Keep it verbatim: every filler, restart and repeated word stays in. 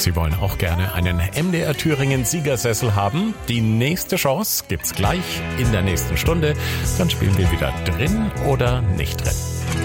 Sie wollen auch gerne einen M D R Thüringen Siegersessel haben? Die nächste Chance gibt's gleich in der nächsten Stunde. Dann spielen wir wieder drin oder nicht drin.